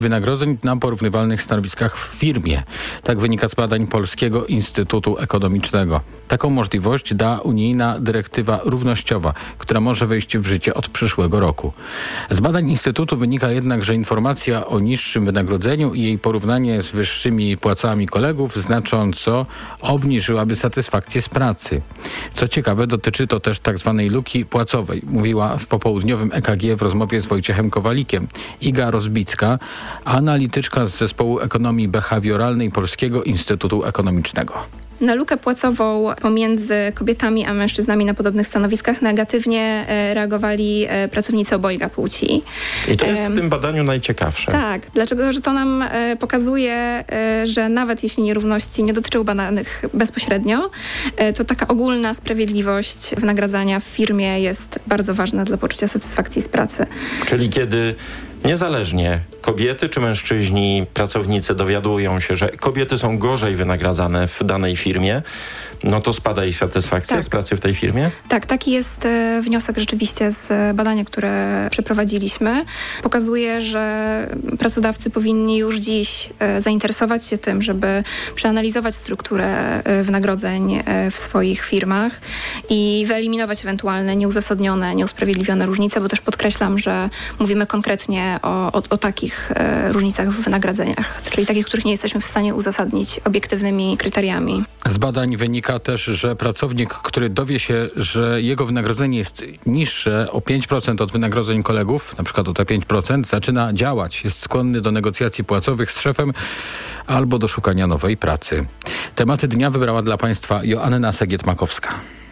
wynagrodzeń na porównywalnych stanowiskach w firmie. Tak wynika z badań Polskiego Instytutu Ekonomicznego. Taką możliwość da unijna dyrektywa równościowa, która może wejść w życie od przyszłego roku. Z badań Instytutu wynika jednak, że informacja o niższym wynagrodzeniu i jej porównanie z wyższymi płacami kolegów znacząco obniżyłaby satysfakcję z pracy. Co ciekawe, dotyczy to też tak zwanej luki płacowej, mówiła w popołudniowym EKG w rozmowie z Wojciechem Kowalikiem Iga Rozbicka, analityczka z Zespołu Ekonomii Behawioralnej Polskiego Instytutu Ekonomicznego. Na lukę płacową pomiędzy kobietami a mężczyznami na podobnych stanowiskach negatywnie reagowali pracownicy obojga płci. I to jest w tym badaniu najciekawsze. Tak, dlaczego? Że to nam pokazuje, że nawet jeśli nierówności nie dotyczą badanych bezpośrednio, to taka ogólna sprawiedliwość wynagradzania w firmie jest bardzo ważna dla poczucia satysfakcji z pracy. Czyli kiedy niezależnie kobiety czy mężczyźni, pracownicy dowiadują się, że kobiety są gorzej wynagradzane w danej firmie, no to spada ich satysfakcja z pracy w tej firmie? Tak, taki jest wniosek rzeczywiście z badania, które przeprowadziliśmy. Pokazuje, że pracodawcy powinni już dziś zainteresować się tym, żeby przeanalizować strukturę wynagrodzeń w swoich firmach i wyeliminować ewentualne nieuzasadnione, nieusprawiedliwione różnice, bo też podkreślam, że mówimy konkretnie o takich różnicach w wynagrodzeniach, czyli takich, których nie jesteśmy w stanie uzasadnić obiektywnymi kryteriami. Z badań wynika też, że pracownik, który dowie się, że jego wynagrodzenie jest niższe o 5% od wynagrodzeń kolegów, na przykład o te 5%, zaczyna działać. Jest skłonny do negocjacji płacowych z szefem albo do szukania nowej pracy. Tematy dnia wybrała dla Państwa Joanna Segiet-Makowska.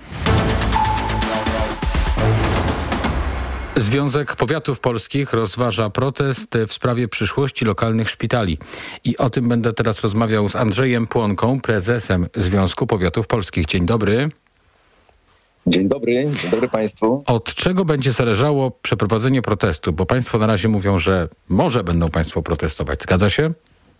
Związek Powiatów Polskich rozważa protest w sprawie przyszłości lokalnych szpitali. I o tym będę teraz rozmawiał z Andrzejem Płonką, prezesem Związku Powiatów Polskich. Dzień dobry. Dzień dobry Państwu. Od czego będzie zależało przeprowadzenie protestu? Bo Państwo na razie mówią, że może będą Państwo protestować. Zgadza się?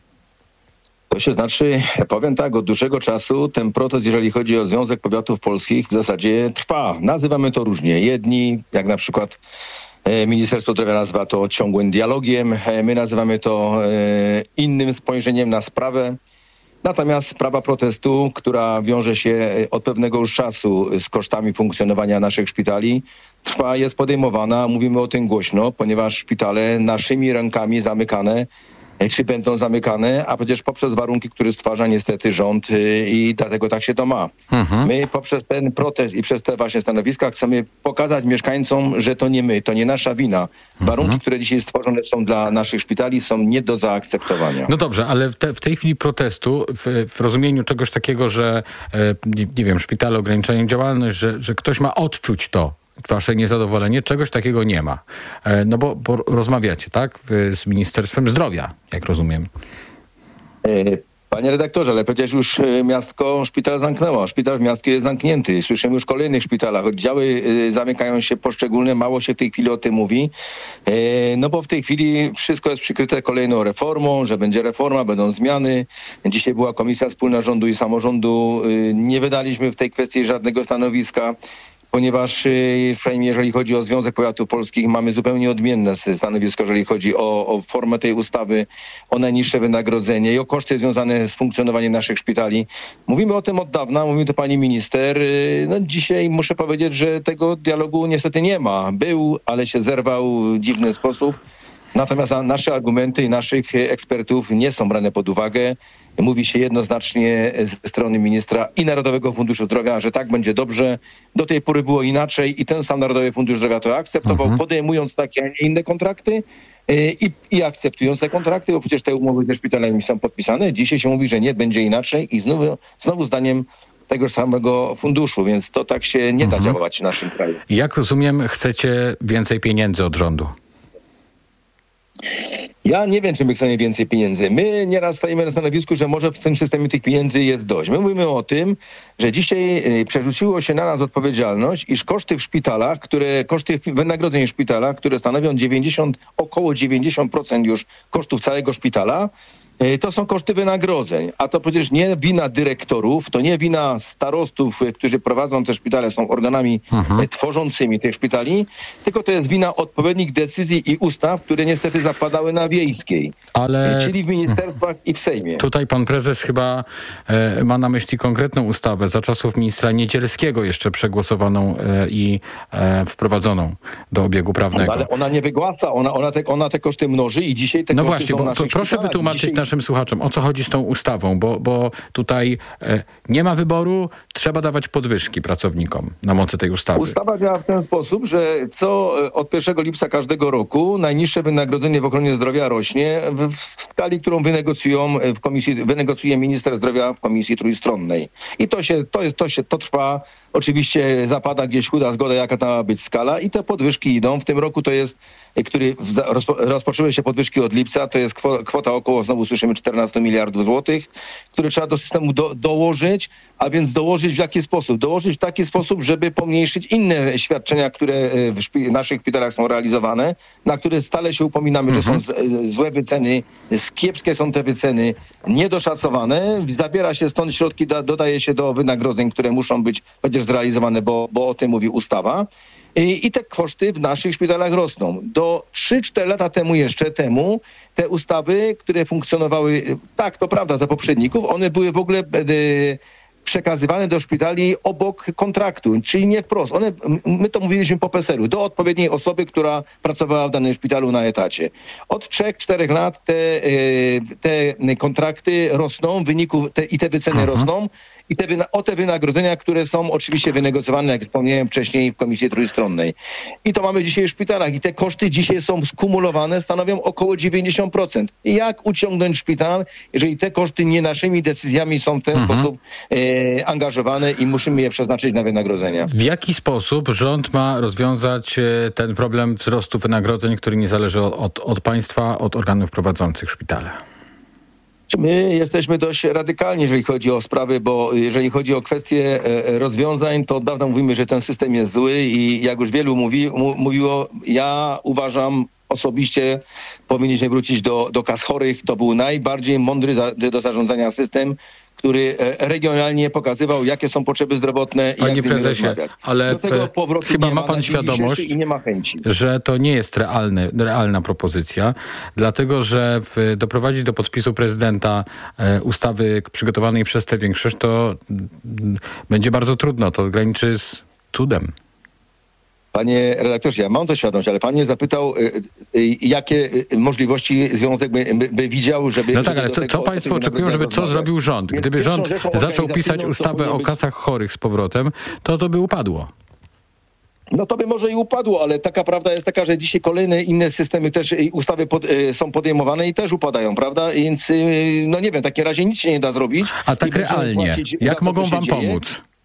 To się znaczy, powiem tak, od dłuższego czasu ten protest, jeżeli chodzi o Związek Powiatów Polskich, w zasadzie trwa. Nazywamy to różnie. Jedni, jak na przykład Ministerstwo Zdrowia nazywa to ciągłym dialogiem, my nazywamy to innym spojrzeniem na sprawę. Natomiast sprawa protestu, która wiąże się od pewnego już czasu z kosztami funkcjonowania naszych szpitali, trwa, jest podejmowana. Mówimy o tym głośno, ponieważ szpitale naszymi rękami zamykane czy będą zamykane, a przecież poprzez warunki, które stwarza niestety rząd i dlatego tak się to ma. My poprzez ten protest i przez te właśnie stanowiska chcemy pokazać mieszkańcom, że to nie my, to nie nasza wina. Warunki, które dzisiaj stworzone są dla naszych szpitali, są nie do zaakceptowania. No dobrze, ale w tej chwili protestu, w rozumieniu czegoś takiego, że nie wiem, szpitale ograniczają działalność, że ktoś ma odczuć to, wasze niezadowolenie, czegoś takiego nie ma. No bo rozmawiacie, tak? Z Ministerstwem Zdrowia, jak rozumiem. Panie redaktorze, ale przecież już miastko szpital zamknęło. Szpital w miastku jest zamknięty. Słyszymy już o kolejnych szpitalach. Oddziały zamykają się poszczególne. Mało się w tej chwili o tym mówi. No bo w tej chwili wszystko jest przykryte kolejną reformą, że będzie reforma, będą zmiany. Dzisiaj była Komisja Wspólna Rządu i Samorządu. Nie wydaliśmy w tej kwestii żadnego stanowiska, ponieważ przynajmniej jeżeli chodzi o Związek Powiatów Polskich, mamy zupełnie odmienne stanowisko, jeżeli chodzi o formę tej ustawy, o najniższe wynagrodzenie i o koszty związane z funkcjonowaniem naszych szpitali. Mówimy o tym od dawna, mówi to pani minister. No dzisiaj muszę powiedzieć, że tego dialogu niestety nie ma. Był, ale się zerwał w dziwny sposób. Natomiast nasze argumenty i naszych ekspertów nie są brane pod uwagę. Mówi się jednoznacznie ze strony ministra i Narodowego Funduszu Zdrowia, że tak będzie dobrze. Do tej pory było inaczej i ten sam Narodowy Fundusz Zdrowia to akceptował, podejmując takie, a nie inne kontrakty i akceptując te kontrakty, bo przecież te umowy ze szpitalami są podpisane. Dzisiaj się mówi, że nie będzie inaczej i znowu zdaniem tego samego funduszu, więc to tak się nie da działać w naszym kraju. Jak rozumiem, chcecie więcej pieniędzy od rządu? Ja nie wiem, czy my chcemy więcej pieniędzy. My nieraz stajemy na stanowisku, że może w tym systemie tych pieniędzy jest dość. My mówimy o tym, że dzisiaj przerzuciło się na nas odpowiedzialność, iż koszty w szpitalach, koszty wynagrodzeń w szpitalach, które stanowią około 90% już kosztów całego szpitala, To są koszty wynagrodzeń, a to przecież nie wina dyrektorów, to nie wina starostów, którzy prowadzą te szpitale, są organami tworzącymi tych szpitali, tylko to jest wina odpowiednich decyzji i ustaw, które niestety zapadały na Wiejskiej, czyli w ministerstwach i w Sejmie. Tutaj pan prezes chyba ma na myśli konkretną ustawę za czasów ministra Niedzielskiego jeszcze przegłosowaną i wprowadzoną do obiegu prawnego. Ale ona nie wygłasa, ona te koszty mnoży i dzisiaj te koszty są naszych proszę szpitalach. wytłumaczyć naszym słuchaczom, o co chodzi z tą ustawą, bo tutaj nie ma wyboru, trzeba dawać podwyżki pracownikom na mocy tej ustawy. Ustawa działa w ten sposób, że od 1 lipca każdego roku najniższe wynagrodzenie w ochronie zdrowia rośnie w skali, którą wynegocjuje minister zdrowia w komisji trójstronnej. I to trwa, oczywiście zapada gdzieś chuda zgoda, jaka ta ma być skala i te podwyżki idą. W tym roku to jest, rozpoczęły się podwyżki od lipca, to jest kwota około, znowu słyszymy, 14 miliardów złotych, które trzeba do systemu dołożyć, a więc dołożyć w jaki sposób? Dołożyć w taki sposób, żeby pomniejszyć inne świadczenia, które w naszych szpitalach są realizowane, na które stale się upominamy, że są złe wyceny, kiepskie są te wyceny, niedoszacowane. Zabiera się stąd środki, dodaje się do wynagrodzeń, które muszą być przecież zrealizowane, bo o tym mówi ustawa. I te koszty w naszych szpitalach rosną. Do 3-4 lata temu te ustawy, które funkcjonowały, tak, to prawda, za poprzedników, one były w ogóle przekazywane do szpitali obok kontraktu, czyli nie wprost. My to mówiliśmy po PESEL-u, do odpowiedniej osoby, która pracowała w danym szpitalu na etacie. Od 3-4 lat te kontrakty rosną, te wyceny rosną i te wynagrodzenia, które są oczywiście wynegocjowane, jak wspomniałem wcześniej, w Komisji Trójstronnej. I to mamy dzisiaj w szpitalach i te koszty dzisiaj są skumulowane, stanowią około 90%. Jak uciągnąć szpital, jeżeli te koszty nie naszymi decyzjami są w ten sposób angażowane i musimy je przeznaczyć na wynagrodzenia? W jaki sposób rząd ma rozwiązać ten problem wzrostu wynagrodzeń, który nie zależy od państwa, od organów prowadzących szpitale? My jesteśmy dość radykalni, jeżeli chodzi o sprawy, bo jeżeli chodzi o kwestie rozwiązań, to od dawna mówimy, że ten system jest zły i jak już wielu mówiło, ja uważam osobiście, powinniśmy wrócić do kas chorych. To był najbardziej mądry do zarządzania system, który regionalnie pokazywał, jakie są potrzeby zdrowotne i jak z nimi rozmawiać. Ale chyba ma pan świadomość, i nie ma chęci, że to nie jest realna propozycja, dlatego że doprowadzić do podpisu prezydenta ustawy przygotowanej przez tę większość, to będzie bardzo trudno. To graniczy z cudem. Panie redaktorze, ja mam to świadomość, ale pan mnie zapytał, jakie możliwości związek by widział, żeby... No tak, ale co państwo oczekują, żeby co zrobił rząd? Gdyby rząd zaczął pisać ustawę o kasach chorych z powrotem, to by upadło. No to by może i upadło, ale taka prawda jest taka, że dzisiaj kolejne inne systemy też i ustawy są podejmowane i też upadają, prawda? Więc no nie wiem, w takim razie nic się nie da zrobić. A tak realnie, jak mogą wam pomóc?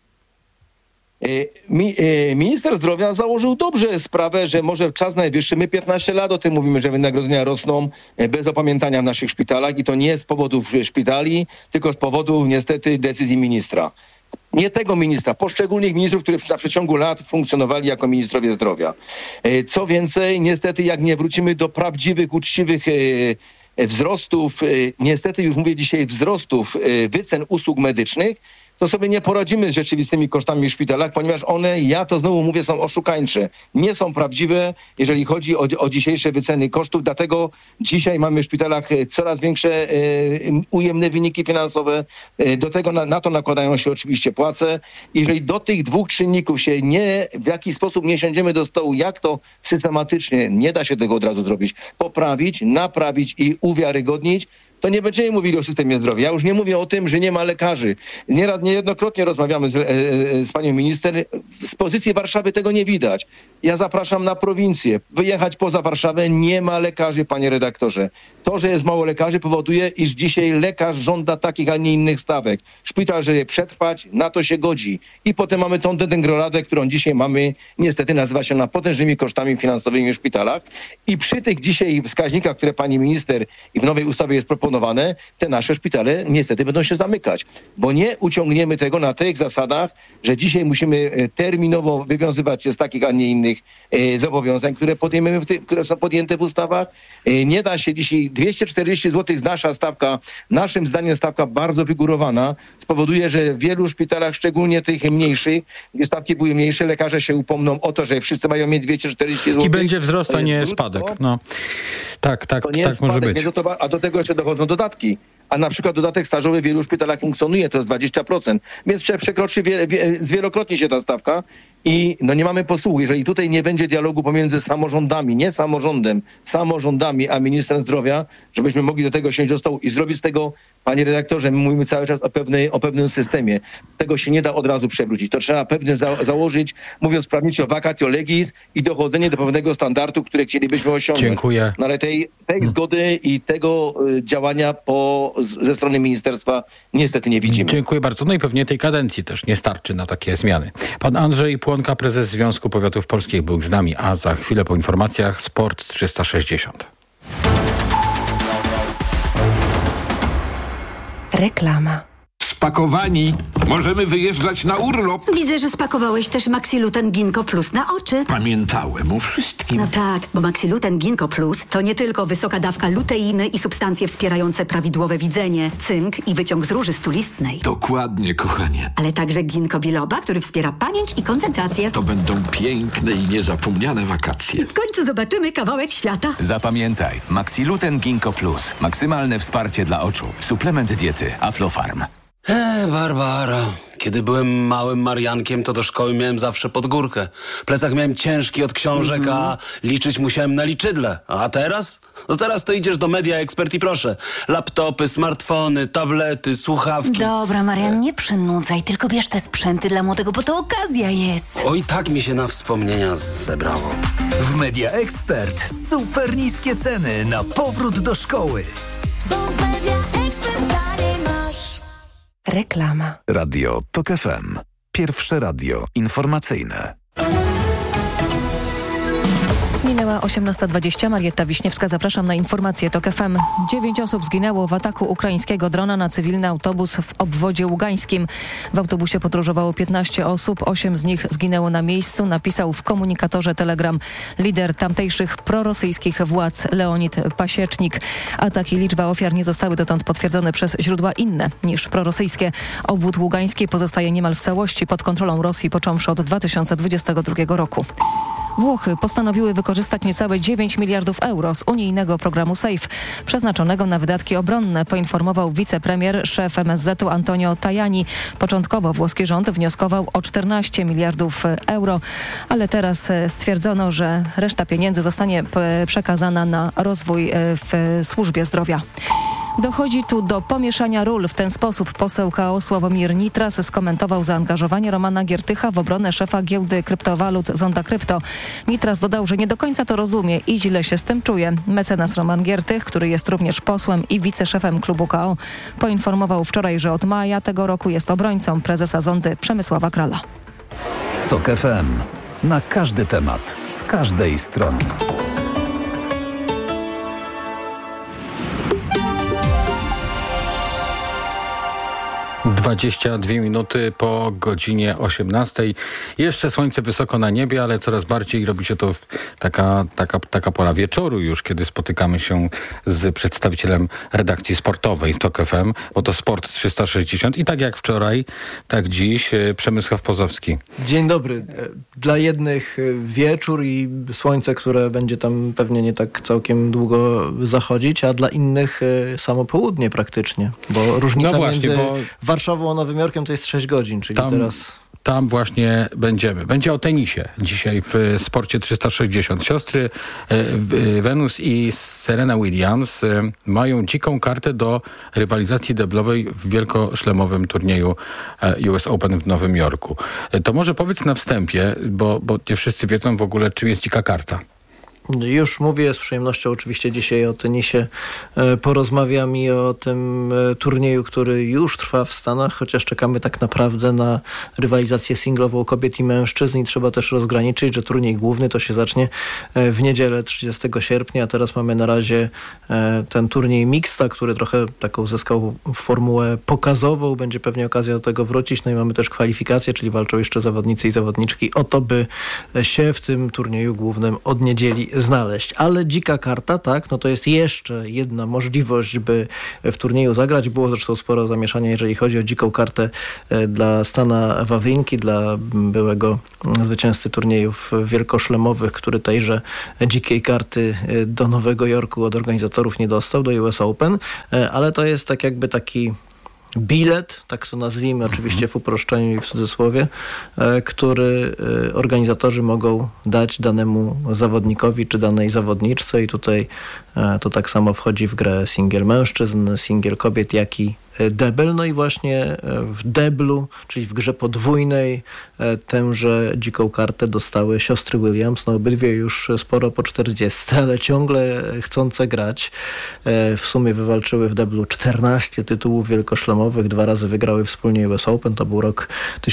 Minister zdrowia założył dobrze sprawę, że może czas najwyższy, my 15 lat o tym mówimy, że wynagrodzenia rosną bez opamiętania w naszych szpitalach i to nie z powodów szpitali, tylko z powodów niestety decyzji ministra. Nie tego ministra, poszczególnych ministrów, którzy na przeciągu lat funkcjonowali jako ministrowie zdrowia. Co więcej, niestety jak nie wrócimy do prawdziwych, uczciwych wzrostów, niestety już mówię dzisiaj wzrostów wycen usług medycznych, to sobie nie poradzimy z rzeczywistymi kosztami w szpitalach, ponieważ one, ja to znowu mówię, są oszukańcze. Nie są prawdziwe, jeżeli chodzi o dzisiejsze wyceny kosztów, dlatego dzisiaj mamy w szpitalach coraz większe ujemne wyniki finansowe. Do tego na to nakładają się oczywiście płace. Jeżeli do tych dwóch czynników się w jakiś sposób nie siądziemy do stołu, jak to systematycznie, nie da się tego od razu zrobić, poprawić, naprawić i uwiarygodnić, to nie będziemy mówili o systemie zdrowia. Ja już nie mówię o tym, że nie ma lekarzy. Niejednokrotnie rozmawiamy z panią minister. Z pozycji Warszawy tego nie widać. Ja zapraszam na prowincję. Wyjechać poza Warszawę, nie ma lekarzy, panie redaktorze. To, że jest mało lekarzy, powoduje, iż dzisiaj lekarz żąda takich, a nie innych stawek. Szpital, żeby przetrwać, na to się godzi. I potem mamy tą degeneradę, którą dzisiaj mamy, niestety nazywa się ona potężnymi kosztami finansowymi w szpitalach. I przy tych dzisiaj wskaźnikach, które pani minister i w nowej ustawie jest proponowana, zaproponowane, te nasze szpitale niestety będą się zamykać, bo nie uciągniemy tego na tych zasadach, że dzisiaj musimy terminowo wywiązywać się z takich, a nie innych zobowiązań, które podejmiemy, które są podjęte w ustawach. Nie da się dzisiaj 240 zł nasza stawka, naszym zdaniem stawka bardzo wygórowana, spowoduje, że w wielu szpitalach, szczególnie tych mniejszych, gdzie stawki były mniejsze, lekarze się upomną o to, że wszyscy mają mieć 240 zł. I będzie wzrost, a nie spadek. No. Tak może być. A do tego jeszcze dochodzą dodatki. A na przykład dodatek stażowy w wielu szpitalach funkcjonuje, to jest 20%. Więc przekroczy zwielokrotnie się ta stawka i nie mamy posłuchu. Jeżeli tutaj nie będzie dialogu pomiędzy samorządami, nie samorządem, samorządami, a ministrem zdrowia, żebyśmy mogli do tego siąść do stołu i zrobić z tego, panie redaktorze, my mówimy cały czas o pewnym systemie. Tego się nie da od razu przewrócić. To trzeba pewnie założyć, mówiąc prawnicznie, vacatio legis i dochodzenie do pewnego standardu, który chcielibyśmy osiągnąć. Dziękuję. No ale tej zgody i tego działania ze strony ministerstwa niestety nie widzimy. Dziękuję bardzo. No i pewnie tej kadencji też nie starczy na takie zmiany. Pan Andrzej Płonka, prezes Związku Powiatów Polskich, był z nami, a za chwilę po informacjach Sport 360. Reklama. Spakowani. Możemy wyjeżdżać na urlop. Widzę, że spakowałeś też Maxiluten Ginkgo Plus na oczy. Pamiętałem o wszystkim. No tak, bo Maxiluten Ginkgo Plus to nie tylko wysoka dawka luteiny i substancje wspierające prawidłowe widzenie, cynk i wyciąg z róży stulistnej. Dokładnie, kochanie. Ale także ginkgo biloba, który wspiera pamięć i koncentrację. To będą piękne i niezapomniane wakacje. W końcu zobaczymy kawałek świata. Zapamiętaj, Maxiluten Ginkgo Plus. Maksymalne wsparcie dla oczu. Suplement diety Aflofarm. Barbara. Kiedy byłem małym Mariankiem, to do szkoły miałem zawsze pod górkę. Plecak miałem ciężki od książek, a liczyć musiałem na liczydle. A teraz? No teraz to idziesz do Media Expert i proszę. Laptopy, smartfony, tablety, słuchawki. Dobra, Marian, nie przynudzaj, tylko bierz te sprzęty dla młodego, bo to okazja jest. Oj, tak mi się na wspomnienia zebrało. W Media Expert super niskie ceny na powrót do szkoły. Reklama. Radio TOK FM. Pierwsze radio informacyjne. Minęła 18:20. Marietta Wiśniewska, zapraszam na informacje TOK FM. 9 osób zginęło w ataku ukraińskiego drona na cywilny autobus w obwodzie ługańskim. W autobusie podróżowało 15 osób, 8 z nich zginęło na miejscu, napisał w komunikatorze Telegram lider tamtejszych prorosyjskich władz Leonid Pasiecznik. Atak i liczba ofiar nie zostały dotąd potwierdzone przez źródła inne niż prorosyjskie. Obwód ługański pozostaje niemal w całości pod kontrolą Rosji, począwszy od 2022 roku. Włochy postanowiły wykorzystać niecałe 9 miliardów euro z unijnego programu SAFE, przeznaczonego na wydatki obronne, poinformował wicepremier, szef MSZ-u Antonio Tajani. Początkowo włoski rząd wnioskował o 14 miliardów euro, ale teraz stwierdzono, że reszta pieniędzy zostanie przekazana na rozwój w służbie zdrowia. Dochodzi tu do pomieszania ról. W ten sposób poseł KO Sławomir Nitras skomentował zaangażowanie Romana Giertycha w obronę szefa giełdy kryptowalut Zonda Krypto. Nitras dodał, że nie do końca to rozumie i źle się z tym czuje. Mecenas Roman Giertych, który jest również posłem i wiceszefem klubu KO, poinformował wczoraj, że od maja tego roku jest obrońcą prezesa Zondy Przemysława Krala. TOK FM. Na każdy temat, z każdej strony. 22 minuty po godzinie 18. Jeszcze słońce wysoko na niebie, ale coraz bardziej robi się to taka pora wieczoru już, kiedy spotykamy się z przedstawicielem redakcji sportowej w TOK FM, bo to Sport 360 i tak jak wczoraj, tak dziś Przemysław Pozowski. Dzień dobry. Dla jednych wieczór i słońce, które będzie tam pewnie nie tak całkiem długo zachodzić, a dla innych samo południe praktycznie, bo różnica między Warszawą a Nowym Jorkiem to jest 6 godzin, czyli Tam właśnie będziemy. Będzie o tenisie dzisiaj w Sporcie 360. Siostry Venus i Serena Williams mają dziką kartę do rywalizacji deblowej w wielkoszlemowym turnieju US Open w Nowym Jorku. To może powiedz na wstępie, bo nie wszyscy wiedzą w ogóle, czym jest dzika karta. Już mówię, z przyjemnością oczywiście dzisiaj o tenisie porozmawiam i o tym turnieju, który już trwa w Stanach, chociaż czekamy tak naprawdę na rywalizację singlową kobiet i mężczyzn i trzeba też rozgraniczyć, że turniej główny to się zacznie w niedzielę 30 sierpnia, a teraz mamy na razie ten turniej mixta, który trochę taką zyskał formułę pokazową, będzie pewnie okazja do tego wrócić, no i mamy też kwalifikacje, czyli walczą jeszcze zawodnicy i zawodniczki o to, by się w tym turnieju głównym od niedzieli znaleźć. Ale dzika karta, tak, no to jest jeszcze jedna możliwość, by w turnieju zagrać. Było zresztą sporo zamieszania, jeżeli chodzi o dziką kartę dla Stana Wawrinki, dla byłego zwycięzcy turniejów wielkoszlemowych, który tejże dzikiej karty do Nowego Jorku od organizatorów nie dostał, do US Open, ale to jest tak jakby taki bilet, tak to nazwijmy oczywiście w uproszczeniu i w cudzysłowie, który organizatorzy mogą dać danemu zawodnikowi czy danej zawodniczce i tutaj to tak samo wchodzi w grę singiel mężczyzn, singiel kobiet, jak i debel. No i właśnie w deblu, czyli w grze podwójnej, tęże dziką kartę dostały siostry Williams. No obydwie już sporo po 40, ale ciągle chcące grać. W sumie wywalczyły w deblu 14 tytułów wielkoszlemowych. 2 razy wygrały wspólnie US Open. To był rok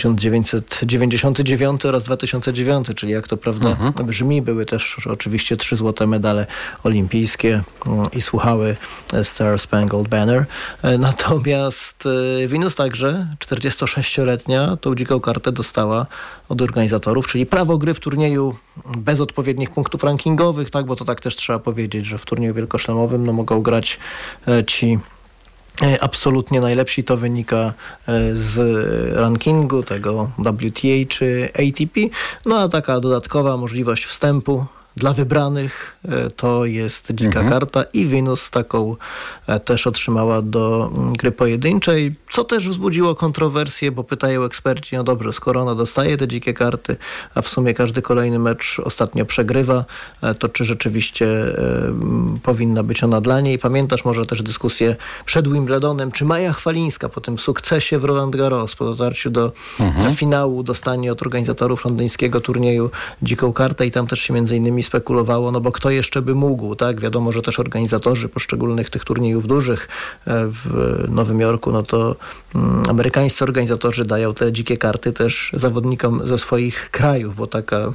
1999 oraz 2009, czyli jak to prawda brzmi. Były też oczywiście 3 złote medale olimpijskie i słuchały Star Spangled Banner. Natomiast Venus także, 46-letnia, tą dziką kartę dostała od organizatorów, czyli prawo gry w turnieju bez odpowiednich punktów rankingowych, tak, bo to tak też trzeba powiedzieć, że w turnieju wielkoszlemowym no, mogą grać ci absolutnie najlepsi, to wynika z rankingu tego WTA czy ATP. No a taka dodatkowa możliwość wstępu dla wybranych to jest dzika karta i Venus taką też otrzymała do gry pojedynczej, co też wzbudziło kontrowersje, bo pytają eksperci, no dobrze, skoro ona dostaje te dzikie karty, a w sumie każdy kolejny mecz ostatnio przegrywa, to czy rzeczywiście powinna być ona dla niej? Pamiętasz może też dyskusję przed Wimbledonem, czy Maja Chwalińska po tym sukcesie w Roland Garros, po dotarciu do finału, dostanie od organizatorów londyńskiego turnieju dziką kartę i tam też się między innymi spekulowało, no bo kto jeszcze by mógł, tak? Wiadomo, że też organizatorzy poszczególnych tych turniejów dużych w Nowym Jorku, no to amerykańscy organizatorzy dają te dzikie karty też zawodnikom ze swoich krajów, bo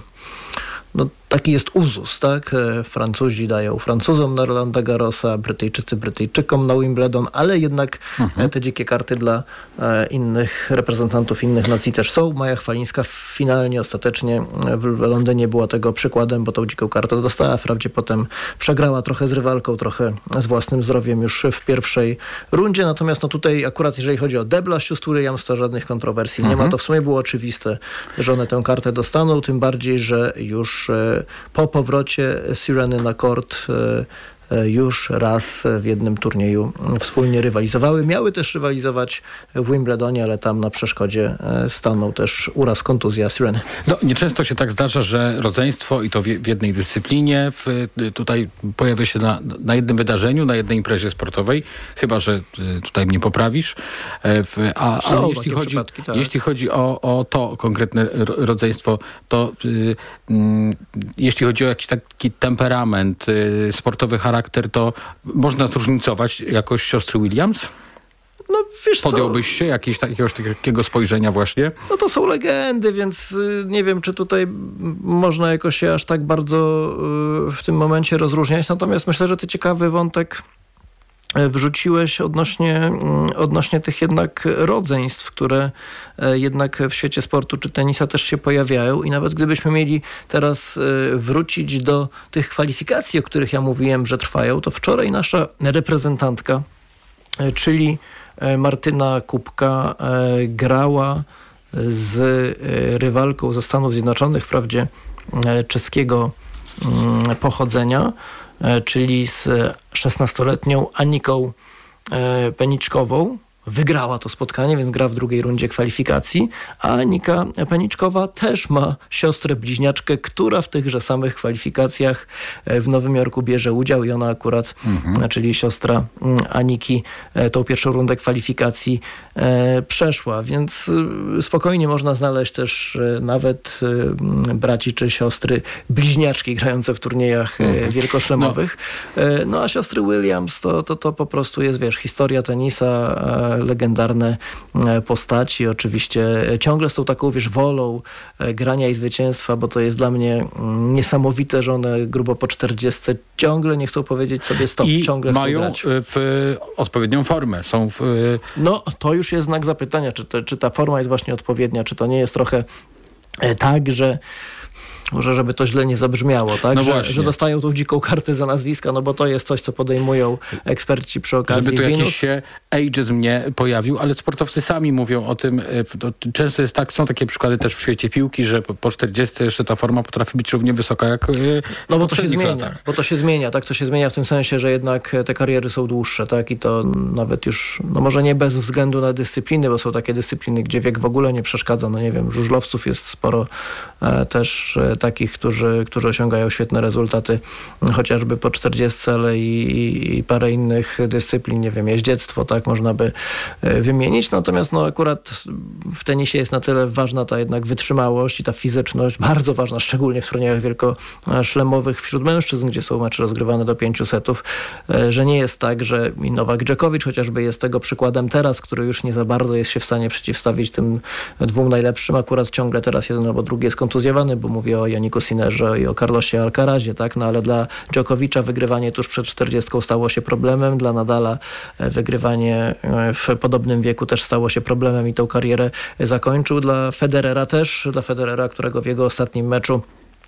taki jest uzus, tak? Francuzi dają Francuzom na Rolanda Garrosa, Brytyjczycy Brytyjczykom na Wimbledon, ale jednak te dzikie karty dla innych reprezentantów innych nacji też są. Maja Chwalińska finalnie, ostatecznie w Londynie była tego przykładem, bo tą dziką kartę dostała. Wprawdzie potem przegrała trochę z rywalką, trochę z własnym zdrowiem już w pierwszej rundzie. Natomiast no tutaj akurat jeżeli chodzi o debla sióstr Williams, to żadnych kontrowersji nie ma. To w sumie było oczywiste, że one tę kartę dostaną, tym bardziej, że już po powrocie Sireny na kort już raz w jednym turnieju wspólnie rywalizowały. Miały też rywalizować w Wimbledonie, ale tam na przeszkodzie stanął też uraz, kontuzja Sireny. No, nieczęsto się tak zdarza, że rodzeństwo i to w jednej dyscyplinie tutaj pojawia się na jednym wydarzeniu, na jednej imprezie sportowej, chyba że tutaj mnie poprawisz. Ale jeśli chodzi o to konkretne rodzeństwo, to jeśli chodzi o jakiś taki temperament, sportowy charakter, to można zróżnicować jakoś siostry Williams? No wiesz podjąłbyś się jakiegoś takiego spojrzenia właśnie? No to są legendy, więc nie wiem, czy tutaj można jakoś się aż tak bardzo w tym momencie rozróżniać. Natomiast myślę, że ty ciekawy wątek wrzuciłeś odnośnie tych jednak rodzeństw, które jednak w świecie sportu czy tenisa też się pojawiają i nawet gdybyśmy mieli teraz wrócić do tych kwalifikacji, o których ja mówiłem, że trwają, to wczoraj nasza reprezentantka, czyli Martyna Kubka, grała z rywalką ze Stanów Zjednoczonych, wprawdzie czeskiego pochodzenia, czyli z 16-letnią Aniką Peniczkową. wygrała to spotkanie, więc gra w drugiej rundzie kwalifikacji, a Anika Peniczkowa też ma siostrę bliźniaczkę, która w tychże samych kwalifikacjach w Nowym Jorku bierze udział i ona akurat, czyli siostra Aniki, tą pierwszą rundę kwalifikacji przeszła, więc spokojnie można znaleźć też nawet braci czy siostry bliźniaczki grające w turniejach wielkoszlemowych. No a siostry Williams to po prostu jest, historia tenisa, legendarne postaci. Oczywiście ciągle z tą taką, wolą grania i zwycięstwa, bo to jest dla mnie niesamowite, że one grubo po 40 ciągle nie chcą powiedzieć sobie stop, ciągle mają chcą grać. W odpowiednią formę. No, to już jest znak zapytania, czy ta forma jest właśnie odpowiednia, czy to nie jest trochę tak, że może żeby to źle nie zabrzmiało, tak? Że dostają tą dziką kartę za nazwiska, no bo to jest coś, co podejmują eksperci przy okazji. Żeby tu jakiś się ageism nie pojawił, ale sportowcy sami mówią o tym. Często jest tak, są takie przykłady też w świecie piłki, że po 40 jeszcze ta forma potrafi być równie wysoka jak no bo to się zmienia, to się zmienia w tym sensie, że jednak te kariery są dłuższe, tak? I to nawet już, no może nie bez względu na dyscypliny, bo są takie dyscypliny, gdzie wiek w ogóle nie przeszkadza. No nie wiem, żużlowców jest sporo też takich, którzy osiągają świetne rezultaty chociażby po 40, ale i parę innych dyscyplin, nie wiem, jeździectwo, tak, można by wymienić. Natomiast akurat w tenisie jest na tyle ważna ta jednak wytrzymałość i ta fizyczność, bardzo ważna, szczególnie w turniejach wielkoszlemowych wśród mężczyzn, gdzie są mecze rozgrywane do 5 setów, że nie jest tak, że Nowak Djokovic chociażby jest tego przykładem teraz, który już nie za bardzo jest się w stanie przeciwstawić tym dwóm najlepszym. Akurat ciągle teraz jeden albo drugi jest kontuzjowany, bo mówię o Janiku Sinnerze i o Carlosie Alcarazie, tak? No ale dla Djokovicza wygrywanie tuż przed 40 stało się problemem, dla Nadala wygrywanie w podobnym wieku też stało się problemem i tą karierę zakończył. Dla Federera też, którego w jego ostatnim meczu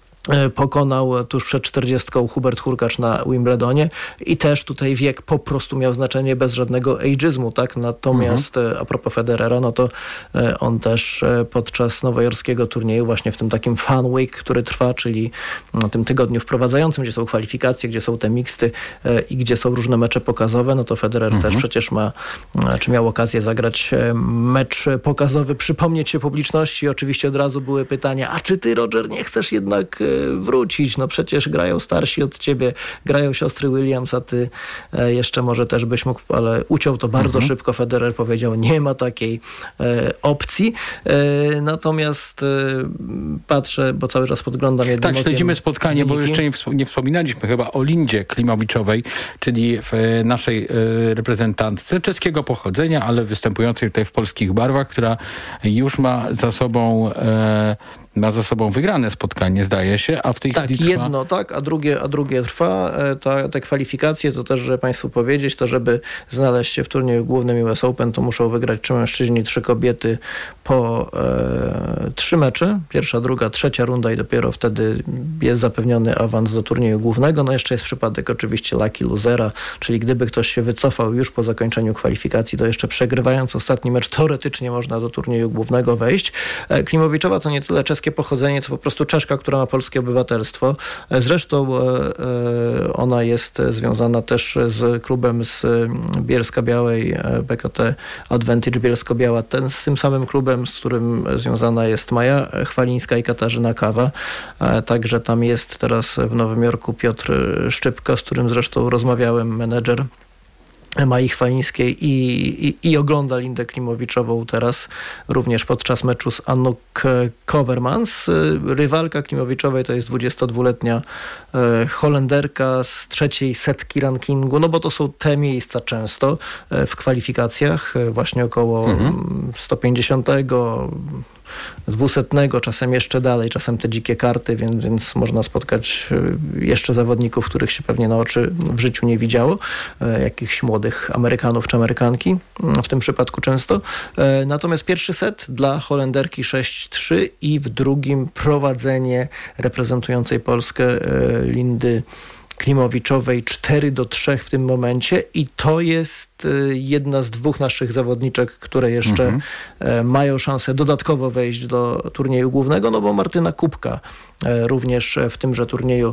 pokonał tuż przed 40 Hubert Hurkacz na Wimbledonie i też tutaj wiek po prostu miał znaczenie bez żadnego ageizmu, tak? Natomiast a propos Federera, no to on też podczas nowojorskiego turnieju, właśnie w tym takim Fun Week, który trwa, czyli na tym tygodniu wprowadzającym, gdzie są kwalifikacje, gdzie są te miksty i gdzie są różne mecze pokazowe, no to Federer też przecież miał okazję zagrać mecz pokazowy, przypomnieć się publiczności. Oczywiście od razu były pytania, a czy ty, Roger, nie chcesz jednak wrócić? No przecież grają starsi od ciebie, grają siostry Williams, a ty jeszcze może też byś mógł, ale uciął to bardzo szybko. Federer powiedział, nie ma takiej opcji. Natomiast patrzę, bo cały czas podglądam jednym okiem. Śledzimy spotkanie, bo jeszcze nie wspominaliśmy chyba o Lindzie Klimowiczowej, czyli w naszej reprezentantce czeskiego pochodzenia, ale występującej tutaj w polskich barwach, która już ma za sobą wygrane spotkanie, zdaje się, a w tej chwili trwa... jedno, tak, a drugie trwa. Te kwalifikacje, to też, żeby Państwu powiedzieć, to żeby znaleźć się w turnieju głównym US Open, to muszą wygrać 3 mężczyźni, 3 kobiety po 3 mecze. Pierwsza, druga, trzecia runda i dopiero wtedy jest zapewniony awans do turnieju głównego. No jeszcze jest przypadek oczywiście lucky losera, czyli gdyby ktoś się wycofał już po zakończeniu kwalifikacji, to jeszcze przegrywając ostatni mecz, teoretycznie można do turnieju głównego wejść. Klimowiczowa to nie tyle czeskie pochodzenie, co po prostu Czeszka, która ma polskie obywatelstwo. Zresztą ona jest związana też z klubem z Bielska-Białej, BKT Advantage Bielsko-Biała, z tym samym klubem, z którym związana jest Maja Chwalińska i Katarzyna Kawa. Także tam jest teraz w Nowym Jorku Piotr Szczypka, z którym zresztą rozmawiałem, menedżer Mai Chwalińskiej i ogląda Lindę Klimowiczową teraz również podczas meczu z Anouk Kovermans. Rywalka Klimowiczowej to jest 22-letnia Holenderka z 3. setki rankingu, no bo to są te miejsca często w kwalifikacjach, właśnie około 150, 200, czasem jeszcze dalej, czasem te dzikie karty, więc można spotkać jeszcze zawodników, których się pewnie na oczy w życiu nie widziało, jakichś młodych Amerykanów czy Amerykanki, w tym przypadku często. Natomiast pierwszy set dla Holenderki 6-3 i w drugim prowadzenie reprezentującej Polskę Lindy Klimowiczowej 4-3 w tym momencie i to jest jedna z 2 naszych zawodniczek, które jeszcze mają szansę dodatkowo wejść do turnieju głównego, no bo Martyna Kubka również w tymże turnieju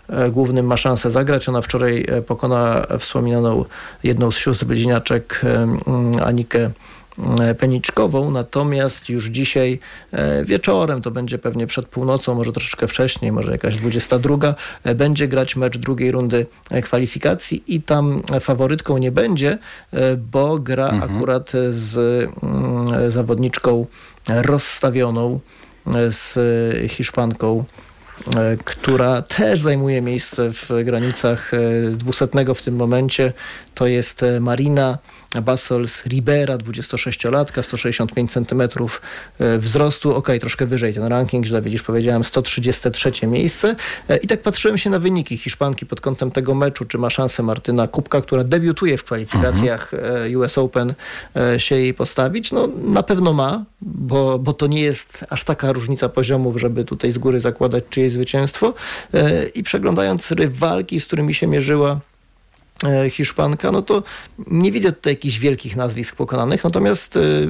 Głównym ma szansę zagrać. Ona wczoraj pokonała wspominaną jedną z sióstr bliźniaczek Anikę Peniczkową, natomiast już dzisiaj wieczorem, to będzie pewnie przed północą, może troszeczkę wcześniej, może jakaś 22, będzie grać mecz drugiej rundy kwalifikacji i tam faworytką nie będzie, bo gra akurat z zawodniczką rozstawioną, z Hiszpanką, która też zajmuje miejsce w granicach 200 w tym momencie. To jest Marina Bassols Ribera, 26-latka, 165 cm wzrostu. Troszkę wyżej ten ranking, źle widzisz, powiedziałem 133 miejsce. I tak patrzyłem się na wyniki Hiszpanki pod kątem tego meczu, czy ma szansę Martyna Kubka, która debiutuje w kwalifikacjach US Open, się jej postawić. No na pewno ma, bo to nie jest aż taka różnica poziomów, żeby tutaj z góry zakładać czyjeś zwycięstwo. I przeglądając rywalki, z którymi się mierzyła Hiszpanka, no to nie widzę tutaj jakichś wielkich nazwisk pokonanych, natomiast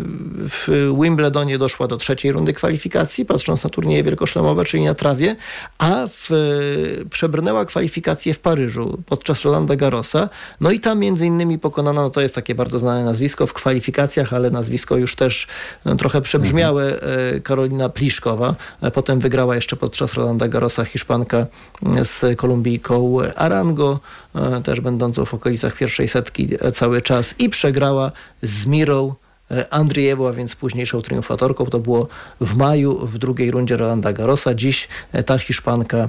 w Wimbledonie doszła do trzeciej rundy kwalifikacji, patrząc na turnieje wielkoszlemowe, czyli na trawie, a przebrnęła kwalifikacje w Paryżu podczas Rolanda Garrosa, no i tam między innymi pokonana, no to jest takie bardzo znane nazwisko w kwalifikacjach, ale nazwisko już też trochę przebrzmiałe, Karolina Pliszkowa, potem wygrała jeszcze podczas Rolanda Garrosa Hiszpanka z Kolumbijką Arango, też będącą w okolicach pierwszej setki cały czas, i przegrała z Mirą Andriewą, a więc późniejszą triumfatorką. To było w maju w drugiej rundzie Rolanda Garrosa. Dziś ta Hiszpanka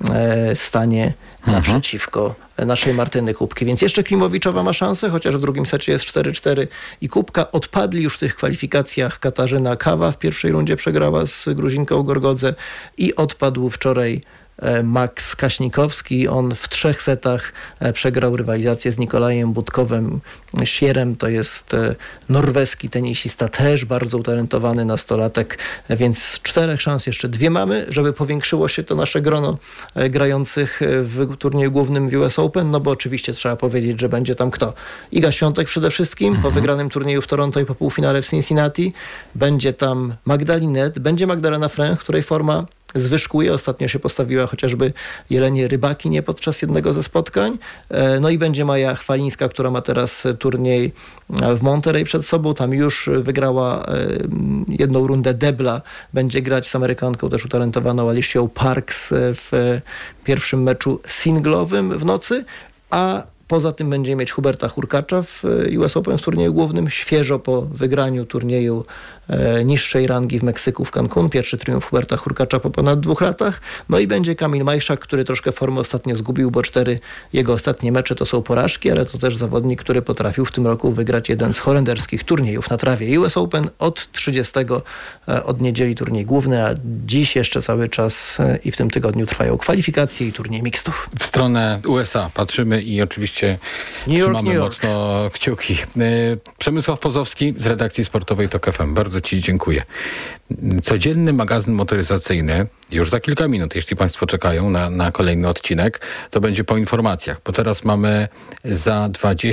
stanie naprzeciwko naszej Martyny Kubki. Więc jeszcze Klimowiczowa ma szansę, chociaż w drugim secie jest 4-4 i Kubka. Odpadli już w tych kwalifikacjach Katarzyna Kawa, w pierwszej rundzie przegrała z Gruzinką Gorgodze, i odpadł wczoraj Max Kaśnikowski. On w 3 setach przegrał rywalizację z Nikolajem Budkowem Sierem. To jest norweski tenisista, też bardzo utalentowany nastolatek, więc 4 szans, jeszcze 2 mamy, żeby powiększyło się to nasze grono grających w turnieju głównym w US Open, no bo oczywiście trzeba powiedzieć, że będzie tam kto? Iga Świątek przede wszystkim, po wygranym turnieju w Toronto i po półfinale w Cincinnati. Będzie tam Magdalinet, będzie Magdalena Fręch, której forma zwyżkuje. Ostatnio się postawiła chociażby Jelenie Rybakinie podczas jednego ze spotkań. No i będzie Maja Chwalińska, która ma teraz turniej w Monterey przed sobą. Tam już wygrała jedną rundę debla. Będzie grać z Amerykanką też utalentowaną Alicią Parks w pierwszym meczu singlowym w nocy. A poza tym będzie mieć Huberta Hurkacza w US Open w turnieju głównym, świeżo po wygraniu turnieju niższej rangi w Meksyku, w Cancun. Pierwszy triumf Huberta Hurkacza po ponad 2 latach. No i będzie Kamil Majszak, który troszkę formę ostatnio zgubił, bo 4 jego ostatnie mecze to są porażki, ale to też zawodnik, który potrafił w tym roku wygrać jeden z holenderskich turniejów na trawie. US Open od 30, od niedzieli turniej główny, a dziś jeszcze cały czas i w tym tygodniu trwają kwalifikacje i turniej mixtów. W stronę USA patrzymy i oczywiście trzymamy mocno kciuki. Przemysław Pozowski z redakcji sportowej TOK FM. Bardzo Ci dziękuję. Codzienny magazyn motoryzacyjny już za kilka minut, jeśli Państwo czekają na kolejny odcinek, to będzie po informacjach, bo teraz mamy za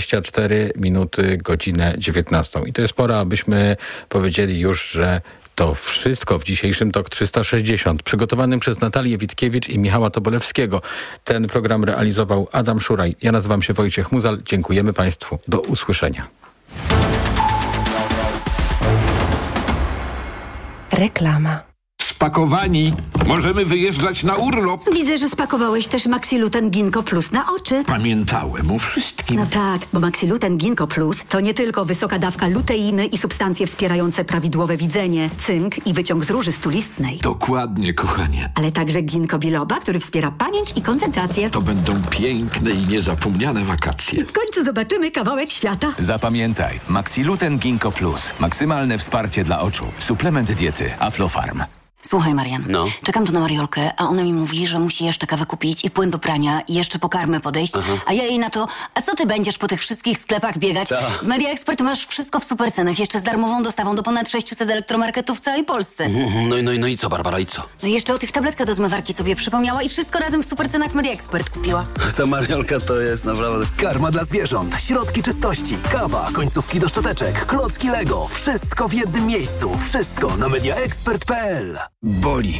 24 minuty godzinę 19. I to jest pora, abyśmy powiedzieli już, że to wszystko w dzisiejszym TOK 360, przygotowanym przez Natalię Witkiewicz i Michała Tobolewskiego. Ten program realizował Adam Szuraj. Ja nazywam się Wojciech Muzal. Dziękujemy Państwu. Do usłyszenia. Reklama. Spakowani. Możemy wyjeżdżać na urlop. Widzę, że spakowałeś też Maxiluten Ginkgo Plus na oczy. Pamiętałem o wszystkim. No tak, bo Maxiluten Ginkgo Plus to nie tylko wysoka dawka luteiny i substancje wspierające prawidłowe widzenie, cynk i wyciąg z róży stulistnej. Dokładnie, kochanie. Ale także ginkgo biloba, który wspiera pamięć i koncentrację. To będą piękne i niezapomniane wakacje. W końcu zobaczymy kawałek świata. Zapamiętaj, Maxiluten Ginkgo Plus. Maksymalne wsparcie dla oczu. Suplement diety Aflofarm. Słuchaj, Marian, No. czekam tu na Mariolkę, a ona mi mówi, że musi jeszcze kawę kupić i płyn do prania i jeszcze po karmę podejść, a ja jej na to, a co ty będziesz po tych wszystkich sklepach biegać? W Media Expert masz wszystko w super cenach, jeszcze z darmową dostawą do ponad 600 elektromarketów w całej Polsce. No i co, Barbara, i co? No i jeszcze o tych tabletkach do zmywarki sobie przypomniała i wszystko razem w super cenach w Media Expert kupiła. Ta Mariolka to jest naprawdę... Karma dla zwierząt, środki czystości, kawa, końcówki do szczoteczek, klocki Lego. Wszystko w jednym miejscu. Wszystko na mediaexpert.pl. Boli.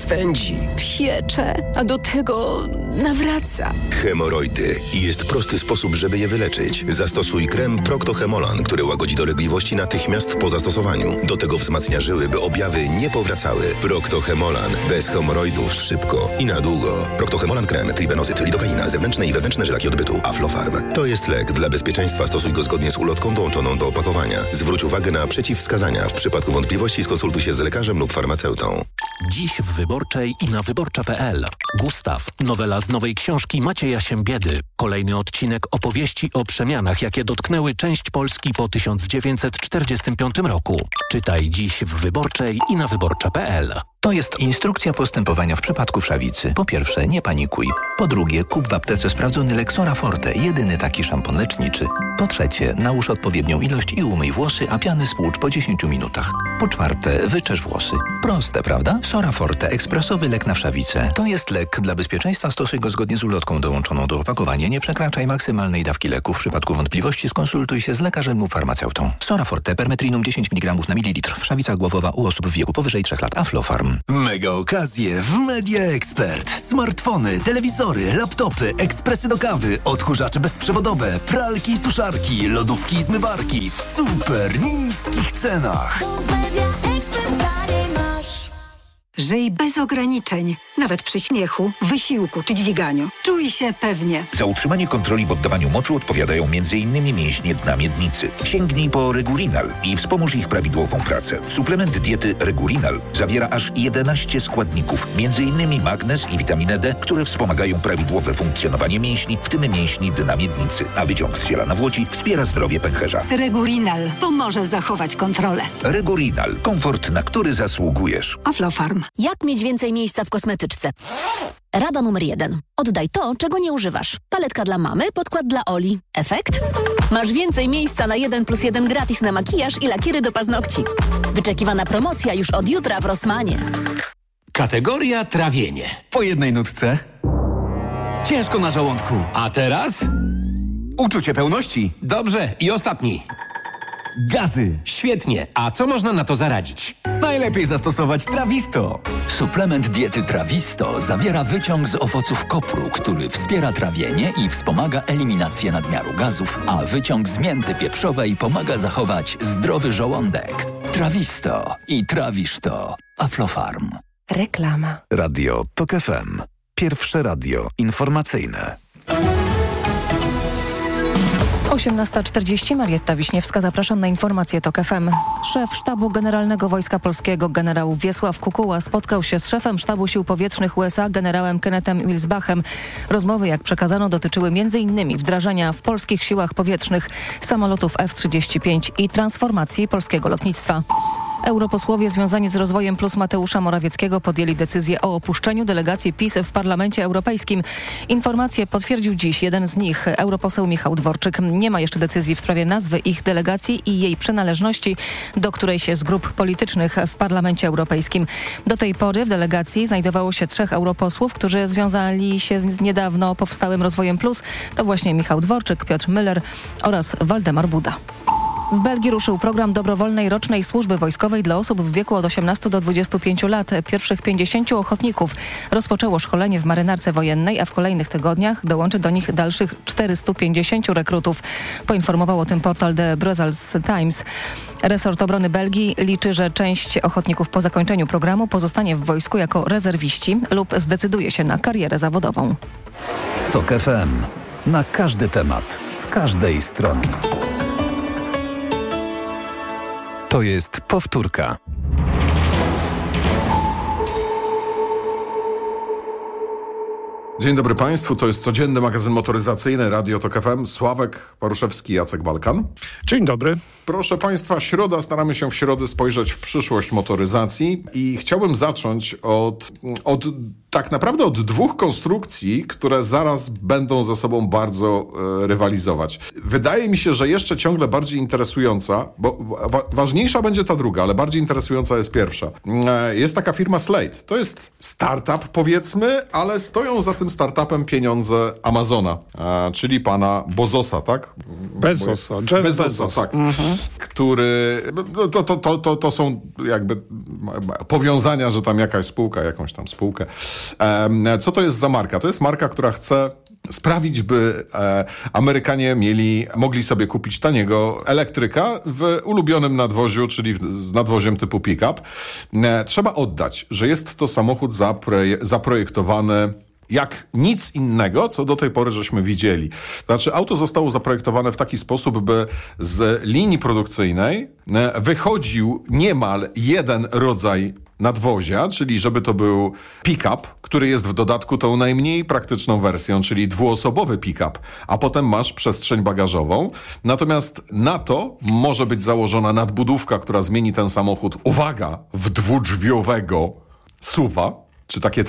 swędzi, piecze, a do tego nawraca. Hemoroidy. I jest prosty sposób, żeby je wyleczyć. Zastosuj krem Procto-Hemolan, który łagodzi dolegliwości natychmiast po zastosowaniu. Do tego wzmacnia żyły, by objawy nie powracały. Procto-Hemolan. Bez hemoroidów szybko i na długo. Procto-Hemolan krem, tribenozyt, lidokaina, zewnętrzne i wewnętrzne żylaki odbytu. Aflofarm. To jest lek. Dla bezpieczeństwa stosuj go zgodnie z ulotką dołączoną do opakowania. Zwróć uwagę na przeciwwskazania. W przypadku wątpliwości skonsultuj się z lekarzem lub farmaceutą. Dziś w Wyborczej i na wyborcza.pl. Gustaw. Nowela z nowej książki Macieja Siembiedy. Kolejny odcinek opowieści o przemianach, jakie dotknęły część Polski po 1945 roku. Czytaj dziś w Wyborczej i na wyborcza.pl. To jest instrukcja postępowania w przypadku wszawicy. Po pierwsze, nie panikuj. Po drugie, kup w aptece sprawdzony lek Sora Forte, jedyny taki szampon leczniczy. Po trzecie, nałóż odpowiednią ilość i umyj włosy, a piany spłucz po 10 minutach. Po czwarte, wyczesz włosy. Proste, prawda? Sora Forte, ekspresowy lek na wszawicę. To jest lek. Dla bezpieczeństwa stosuj go zgodnie z ulotką dołączoną do opakowania. Nie przekraczaj maksymalnej dawki leku. W przypadku wątpliwości skonsultuj się z lekarzem lub farmaceutą. Sora Forte, permetrinum 10 mg na mililitr. Wszawica głowowa u osób w wieku powyżej 3 lat. Aflofarm. Mega okazje w Media Expert. Smartfony, telewizory, laptopy, ekspresy do kawy, odkurzacze bezprzewodowe, pralki i suszarki, lodówki i zmywarki w super niskich cenach. Żyj bez ograniczeń, nawet przy śmiechu, wysiłku czy dźwiganiu. Czuj się pewnie. Za utrzymanie kontroli w oddawaniu moczu odpowiadają m.in. mięśnie dna miednicy. Sięgnij po Regulinal i wspomóż ich prawidłową pracę. Suplement diety Regulinal zawiera aż 11 składników, m.in. magnez i witaminę D, które wspomagają prawidłowe funkcjonowanie mięśni, w tym mięśni dna miednicy. A wyciąg z ziela nawłoci wspiera zdrowie pęcherza. Regulinal pomoże zachować kontrolę. Regulinal. Komfort, na który zasługujesz. Aflofarm. Jak mieć więcej miejsca w kosmetyczce? Rada numer 1. Oddaj to, czego nie używasz. Paletka dla mamy, podkład dla Oli. Efekt? Masz więcej miejsca na 1+1 gratis na makijaż i lakiery do paznokci. Wyczekiwana promocja już od jutra w Rossmanie. Kategoria trawienie. Po jednej nutce. Ciężko na żołądku. A teraz? Uczucie pełności. Dobrze. I ostatni. Gazy. Świetnie. A co można na to zaradzić? Najlepiej zastosować Trawisto. Suplement diety Trawisto zawiera wyciąg z owoców kopru, który wspiera trawienie i wspomaga eliminację nadmiaru gazów, a wyciąg z mięty pieprzowej pomaga zachować zdrowy żołądek. Trawisto i trawisz to. Aflofarm. Reklama. Radio TOK FM. Pierwsze radio informacyjne. 18:40. Marietta Wiśniewska. Zapraszam na informacje TOK FM. Szef Sztabu Generalnego Wojska Polskiego generał Wiesław Kukuła spotkał się z szefem Sztabu Sił Powietrznych USA generałem Kennethem Wilsbachem. Rozmowy, jak przekazano, dotyczyły m.in. wdrażania w polskich siłach powietrznych samolotów F-35 i transformacji polskiego lotnictwa. Europosłowie związani z rozwojem plus Mateusza Morawieckiego podjęli decyzję o opuszczeniu delegacji PiS w Parlamencie Europejskim. Informację potwierdził dziś jeden z nich, europoseł Michał Dworczyk. Nie ma jeszcze decyzji w sprawie nazwy ich delegacji i jej przynależności do którejś z grup politycznych w Parlamencie Europejskim. Do tej pory w delegacji znajdowało się 3 europosłów, którzy związali się z niedawno powstałym rozwojem plus. To właśnie Michał Dworczyk, Piotr Müller oraz Waldemar Buda. W Belgii ruszył program dobrowolnej rocznej służby wojskowej dla osób w wieku od 18 do 25 lat. Pierwszych 50 ochotników rozpoczęło szkolenie w marynarce wojennej, a w kolejnych tygodniach dołączy do nich dalszych 450 rekrutów. Poinformował o tym portal The Brussels Times. Resort Obrony Belgii liczy, że część ochotników po zakończeniu programu pozostanie w wojsku jako rezerwiści lub zdecyduje się na karierę zawodową. TOK FM. Na każdy temat, z każdej strony. To jest powtórka. Dzień dobry Państwu, to jest codzienny magazyn motoryzacyjny Radio TOK FM. Sławek Paruszewski, Jacek Balkan. Dzień dobry. Proszę Państwa, środa, staramy się w środę spojrzeć w przyszłość motoryzacji i chciałbym zacząć od tak naprawdę od dwóch konstrukcji, które zaraz będą ze sobą bardzo rywalizować. Wydaje mi się, że jeszcze ciągle bardziej interesująca, bo ważniejsza będzie ta druga, ale bardziej interesująca jest pierwsza. Jest taka firma Slate. To jest startup, powiedzmy, ale stoją za tym startupem pieniądze Amazona, czyli pana Bezosa, tak? Jeff Bezosa, tak. Który... To są jakby powiązania, że tam jakaś spółka, jakąś tam spółkę. Co to jest za marka? To jest marka, która chce sprawić, by Amerykanie mogli sobie kupić taniego elektryka w ulubionym nadwoziu, czyli z nadwoziem typu pick-up. Trzeba oddać, że jest to samochód zaprojektowany jak nic innego, co do tej pory żeśmy widzieli. Znaczy, auto zostało zaprojektowane w taki sposób, by z linii produkcyjnej wychodził niemal jeden rodzaj nadwozia, czyli żeby to był pick-up, który jest w dodatku tą najmniej praktyczną wersją, czyli dwuosobowy pick-up, a potem masz przestrzeń bagażową. Natomiast na to może być założona nadbudówka, która zmieni ten samochód, uwaga, w dwudrzwiowego SUV-a, czy takie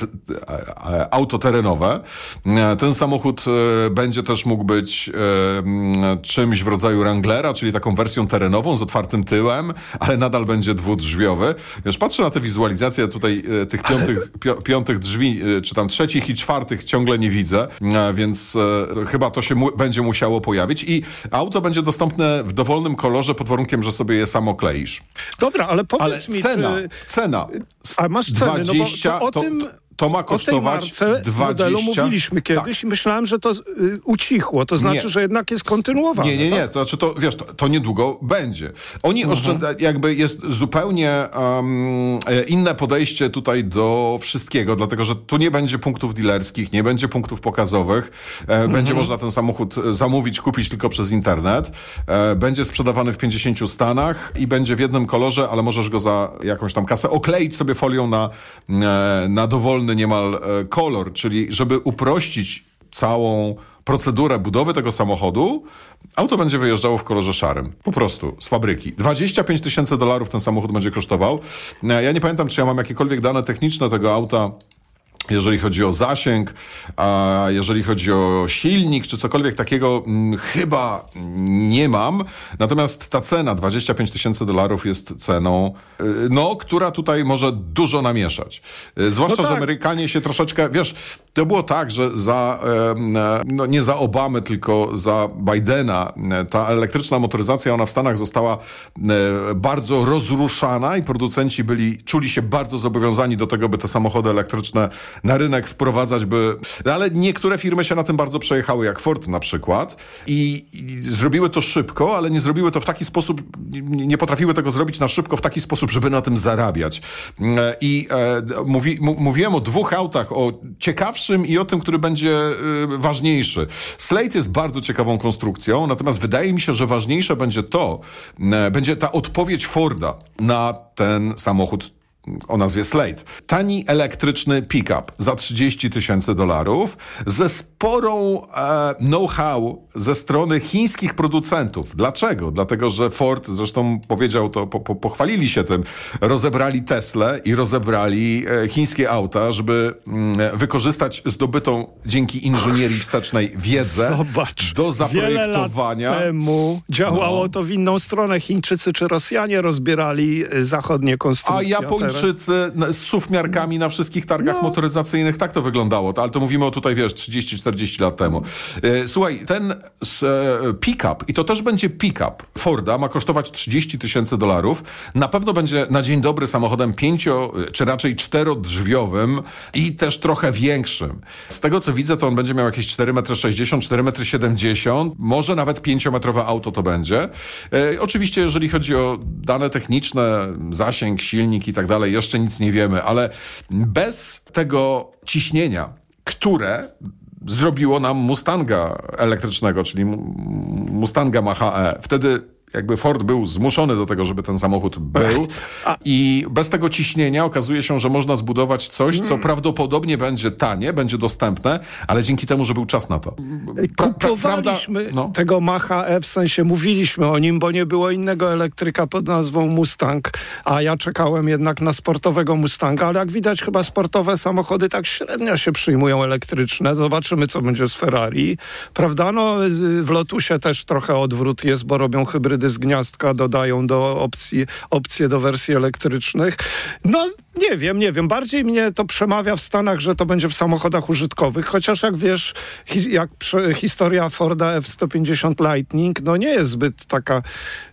auto terenowe. Ten samochód będzie też mógł być czymś w rodzaju Wranglera, czyli taką wersją terenową z otwartym tyłem, ale nadal będzie dwudrzwiowy. Wiesz, patrzę na tę wizualizację tutaj tych piątych drzwi, czy tam trzecich i czwartych ciągle nie widzę, więc chyba to się będzie musiało pojawić i auto będzie dostępne w dowolnym kolorze pod warunkiem, że sobie je samo kleisz. Dobra, ale powiedz mi, cena. A masz cenę, 20, to ma kosztować 20... modelu mówiliśmy kiedyś i myślałem, że to ucichło. To znaczy, że jednak jest kontynuowane. Nie. To znaczy, to niedługo będzie. Oni jakby jest zupełnie inne podejście tutaj do wszystkiego, dlatego, że tu nie będzie punktów dealerskich, nie będzie punktów pokazowych. Będzie można ten samochód zamówić, kupić tylko przez internet. Będzie sprzedawany w 50 stanach i będzie w jednym kolorze, ale możesz go za jakąś tam kasę okleić sobie folią na dowolny niemal kolor, czyli żeby uprościć całą procedurę budowy tego samochodu, auto będzie wyjeżdżało w kolorze szarym. Po prostu, z fabryki. $25 000 ten samochód będzie kosztował. Ja nie pamiętam, czy ja mam jakiekolwiek dane techniczne tego auta, jeżeli chodzi o zasięg, a jeżeli chodzi o silnik, czy cokolwiek takiego, chyba nie mam. Natomiast ta cena, $25 000 jest ceną, która tutaj może dużo namieszać. Zwłaszcza, że Amerykanie się troszeczkę, wiesz, to było tak, że nie za Obamy, tylko za Bidena, ta elektryczna motoryzacja, ona w Stanach została bardzo rozruszana i producenci czuli się bardzo zobowiązani do tego, by te samochody elektryczne na rynek wprowadzać, ale niektóre firmy się na tym bardzo przejechały, jak Ford na przykład i zrobiły to szybko, ale nie zrobiły to w taki sposób, nie potrafiły tego zrobić na szybko w taki sposób, żeby na tym zarabiać. I mówiłem o dwóch autach, o ciekawszym i o tym, który będzie ważniejszy. Slate jest bardzo ciekawą konstrukcją, natomiast wydaje mi się, że ważniejsze będzie ta odpowiedź Forda na ten samochód o nazwie Slate. Tani elektryczny pick-up za $30 000 ze sporą know-how ze strony chińskich producentów. Dlaczego? Dlatego, że Ford, zresztą powiedział to, pochwalili się tym, rozebrali Teslę i rozebrali chińskie auta, żeby wykorzystać zdobytą dzięki inżynierii wstecznej wiedzę do zaprojektowania. Wiele lat temu działało to w inną stronę. Chińczycy czy Rosjanie rozbierali zachodnie konstrukcje. A Japończycy z SUV-miarkami na wszystkich targach motoryzacyjnych, tak to wyglądało. Ale to mówimy o tutaj, 30-40 lat temu. Słuchaj, ten pick-up, i to też będzie pick-up Forda, ma kosztować $30 000. Na pewno będzie na dzień dobry samochodem 5, czy raczej 4-drzwiowym i też trochę większym. Z tego, co widzę, to on będzie miał jakieś 4,60 m, 4,70 m, może nawet 5-metrowe auto to będzie. Oczywiście, jeżeli chodzi o dane techniczne, zasięg, silnik i tak dalej, jeszcze nic nie wiemy, ale bez tego ciśnienia, które zrobiło nam Mustanga elektrycznego, czyli Mustanga Mach-E. Wtedy jakby Ford był zmuszony do tego, żeby ten samochód był i bez tego ciśnienia okazuje się, że można zbudować coś, co prawdopodobnie będzie tanie, będzie dostępne, ale dzięki temu, że był czas na to. Kupowaliśmy tego Mach-E, w sensie mówiliśmy o nim, bo nie było innego elektryka pod nazwą Mustang, a ja czekałem jednak na sportowego Mustanga, ale jak widać chyba sportowe samochody tak średnio się przyjmują elektryczne. Zobaczymy, co będzie z Ferrari. Prawda? No, w Lotusie też trochę odwrót jest, bo robią hybrydy z gniazdka, dodają do opcje do wersji elektrycznych. No, nie wiem. Bardziej mnie to przemawia w Stanach, że to będzie w samochodach użytkowych, chociaż jak wiesz, historia Forda F-150 Lightning, no nie jest zbyt taka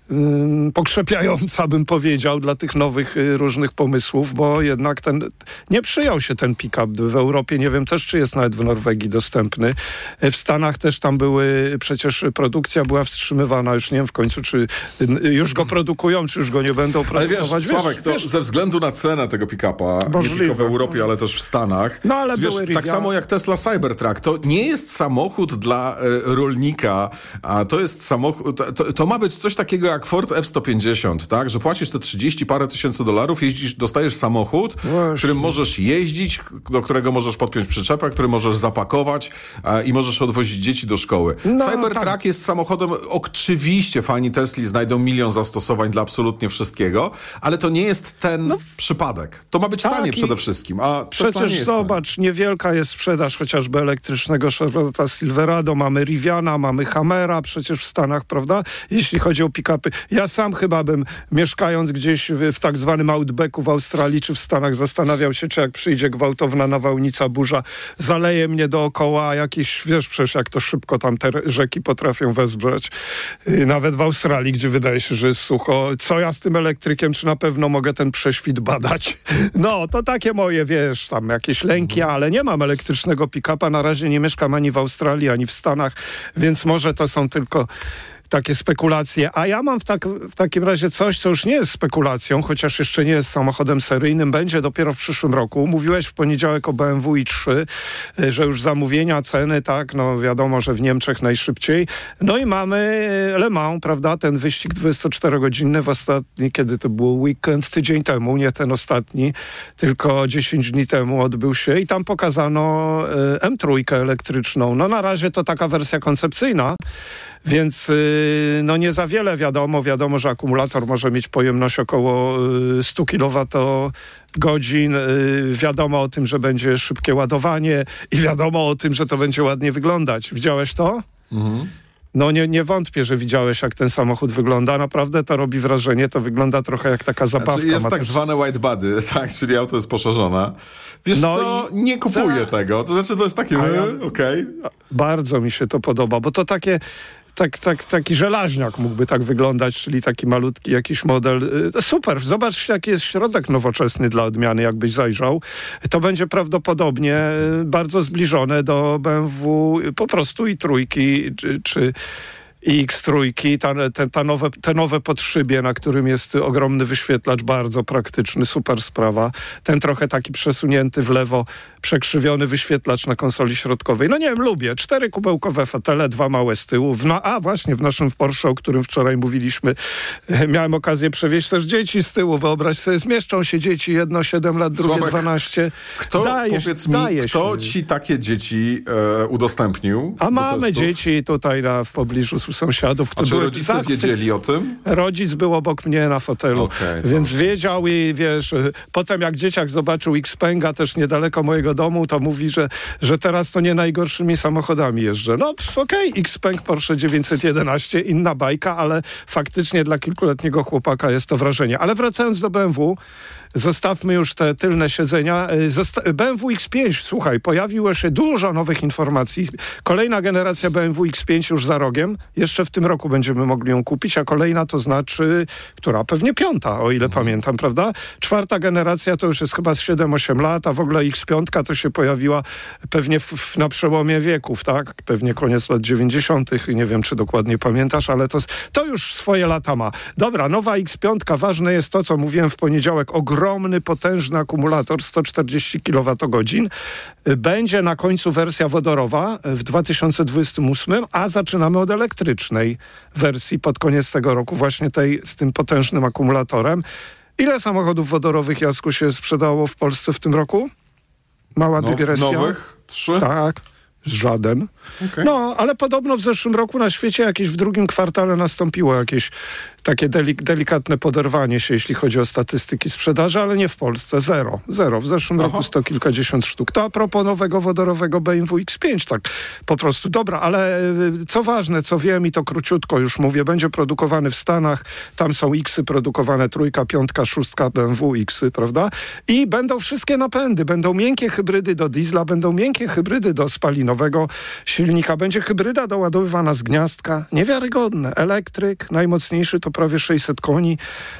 pokrzepiająca, bym powiedział, dla tych nowych różnych pomysłów, bo jednak nie przyjął się ten pick-up w Europie. Nie wiem też, czy jest nawet w Norwegii dostępny. W Stanach też tam przecież produkcja była wstrzymywana. Już nie wiem w końcu, czy już go produkują, czy już go nie będą produkować. Ale wiesz, Sławek, to ze względu na cenę tego pick-upa, nie tylko w Europie, ale też w Stanach, no, ale wiesz, tak samo jak Tesla Cybertruck, to nie jest samochód dla rolnika, a to jest samochód, to ma być coś takiego jak Ford F-150, tak? Że płacisz te 30 parę tysięcy dolarów, dostajesz samochód, którym możesz jeździć, do którego możesz podpiąć przyczepę, który możesz zapakować i możesz odwozić dzieci do szkoły. Cybertruck jest samochodem, oczywiście fani Tesli znajdą milion zastosowań dla absolutnie wszystkiego, ale to nie jest ten przypadek. To ma być tanie przede wszystkim, a przecież nie jest zobacz, niewielka jest sprzedaż chociażby elektrycznego Chevrolet Silverado, mamy Riviana, mamy Hammera przecież w Stanach, prawda? Jeśli chodzi o pick-upy. Ja sam chyba bym, mieszkając gdzieś w tak zwanym outbacku w Australii czy w Stanach, zastanawiał się, czy jak przyjdzie gwałtowna nawałnica, burza, zaleje mnie dookoła jakieś, wiesz przecież jak to szybko tam te rzeki potrafią wezbrać. Nawet w Australii, gdzie wydaje się, że jest sucho. Co ja z tym elektrykiem, czy na pewno mogę ten prześwit badać? No, to takie moje, wiesz, tam jakieś lęki, ale nie mam elektrycznego pick-upa. Na razie nie mieszkam ani w Australii, ani w Stanach, więc może to są tylko takie spekulacje. A ja mam w takim razie coś, co już nie jest spekulacją, chociaż jeszcze nie jest samochodem seryjnym, będzie dopiero w przyszłym roku. Mówiłeś w poniedziałek o BMW i3, że już zamówienia, ceny, tak, no wiadomo, że w Niemczech najszybciej. No i mamy Le Mans, prawda, ten wyścig 24-godzinny w ostatni, kiedy to był weekend, tydzień temu, nie ten ostatni, tylko 10 dni temu odbył się i tam pokazano M3 elektryczną. No na razie to taka wersja koncepcyjna, więc no nie za wiele wiadomo, że akumulator może mieć pojemność około 100 kWh, wiadomo o tym, że będzie szybkie ładowanie i wiadomo o tym, że to będzie ładnie wyglądać. Widziałeś to? Mhm. No nie wątpię, że widziałeś, jak ten samochód wygląda. Naprawdę to robi wrażenie. To wygląda trochę jak taka zabawka. Znaczy jest tak zwane white body, tak, czyli auto jest poszerzone. Wiesz co, nie kupuję tego. To znaczy to jest takie, okej. Bardzo mi się to podoba, bo to takie... Taki żelaźniak mógłby tak wyglądać, czyli taki malutki jakiś model. Super, zobacz jaki jest środek nowoczesny dla odmiany, jakbyś zajrzał. To będzie prawdopodobnie bardzo zbliżone do BMW po prostu i trójki, czy i X3, te nowe podszybie, na którym jest ogromny wyświetlacz, bardzo praktyczny, super sprawa. Ten trochę taki przesunięty w lewo, przekrzywiony wyświetlacz na konsoli środkowej. No nie wiem, lubię. 4 kubełkowe fotele, 2 małe z tyłu. Właśnie w naszym Porsche, o którym wczoraj mówiliśmy, miałem okazję przewieźć też dzieci z tyłu. Wyobraź sobie, zmieszczą się dzieci, jedno 7 lat, drugie Sławek, 12. Kto ci takie dzieci udostępnił? A mamy dzieci tutaj w pobliżu sąsiadów. A czy rodzice wiedzieli o tym? Rodzic był obok mnie na fotelu, więc wiedział i wiesz, potem jak dzieciak zobaczył Xpenga też niedaleko mojego domu, to mówi, że teraz to nie najgorszymi samochodami jeżdżę. No Xpeng Porsche 911, inna bajka, ale faktycznie dla kilkuletniego chłopaka jest to wrażenie. Ale wracając do BMW, zostawmy już te tylne siedzenia. BMW X5, słuchaj, pojawiło się dużo nowych informacji. Kolejna generacja BMW X5 już za rogiem. Jeszcze w tym roku będziemy mogli ją kupić, a kolejna to znaczy, która? Pewnie 5, o ile pamiętam, prawda? 4. generacja to już jest chyba z 7-8 lat, a w ogóle X5 to się pojawiła pewnie na przełomie wieków, tak? Pewnie koniec lat 90. Nie wiem, czy dokładnie pamiętasz, ale to już swoje lata ma. Dobra, nowa X5, ważne jest to, co mówiłem w poniedziałek, ogromny, potężny akumulator, 140 kWh. Będzie na końcu wersja wodorowa w 2028, a zaczynamy od elektryki. elektrycznej wersji pod koniec tego roku, właśnie tej z tym potężnym akumulatorem. Ile samochodów wodorowych, Jacku, się sprzedało w Polsce w tym roku? Mała dygresja. Nowych? 3? Tak. Żaden. Okay. No, ale podobno w zeszłym roku na świecie jakieś w drugim kwartale nastąpiło jakieś takie delikatne poderwanie się, jeśli chodzi o statystyki sprzedaży, ale nie w Polsce. Zero. W zeszłym roku 100 kilkadziesiąt sztuk. To a propos nowego wodorowego BMW X5, tak po prostu. Dobra, ale co ważne, co wiem i to króciutko już mówię, będzie produkowany w Stanach. Tam są X-y produkowane, 3, 5, 6 BMW X-y, prawda? I będą wszystkie napędy. Będą miękkie hybrydy do diesla, będą miękkie hybrydy do spalinowego silnika. Będzie hybryda doładowywana z gniazdka. Niewiarygodne. Elektryk, najmocniejszy to prawie 600 koni.